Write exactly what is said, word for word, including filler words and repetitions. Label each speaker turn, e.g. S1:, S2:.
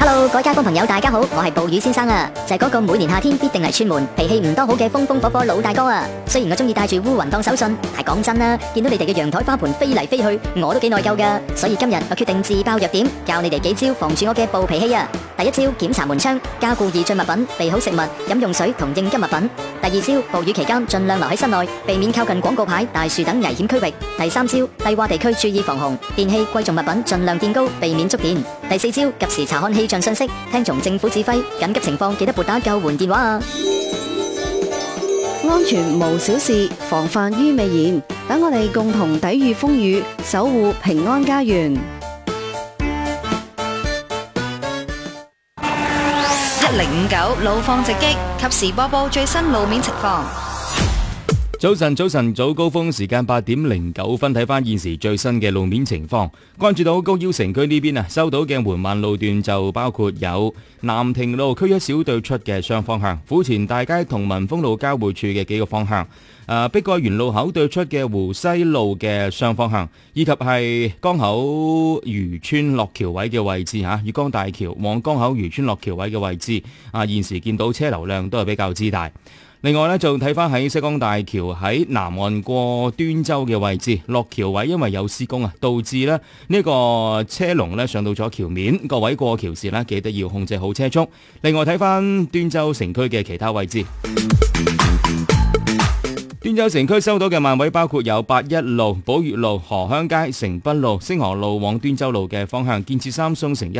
S1: Hello， 各位街坊朋友，大家好，我係暴雨先生啊，就係嗰個每年夏天必定嚟串門、脾氣唔多好嘅風風火火老大哥啊。雖然我中意帶住烏雲當手信，但係講真啦，見到你哋嘅陽台花盆飛嚟飛去，我都幾內疚噶。所以今日我決定自爆弱點，教你哋幾招防住我嘅暴脾氣啊。第一招，檢查門窗，加固易進物品，備好食物、飲用水同應急物品。第二招，暴雨期間盡量留喺室內，避免靠近廣告牌、大樹等危險區域。第三招，低洼地區注意防洪，電器、貴重物品盡量墊高，避免觸電。第四招，及時查看氣象信息，聽從政府指揮，緊急情況記得撥打救援電話啊！
S2: 安全無小事，防範於未然。等我哋共同抵禦風雨，守護平安家園。
S3: 一零五九路況直擊，及時播報最新路面情況。
S4: 早晨，早晨，早高峰時間八點零九分，睇翻現時最新嘅路面情況。關注到高腰城區呢邊啊，收到嘅緩慢路段就包括有南亭路區一小對出嘅雙方向，府前大街同民豐路交匯處嘅幾個方向，誒碧桂園路口對出嘅湖西路嘅雙方向，以及係江口漁村落橋位嘅位置嚇，月江大橋往江口漁村落橋位嘅位置，啊現時見到車流量都係比較之大。另外咧，就睇翻喺西江大橋喺南岸過端州嘅位置落橋位，因為有施工啊，導致咧呢個車龍咧上到咗橋面，各位過橋時咧記得要控制好車速。另外睇翻端州城區嘅其他位置，端州城區收到嘅慢位包括有八一路、寶月路、河鄉街、城北路、星河路往端州路嘅方向，建設三松城一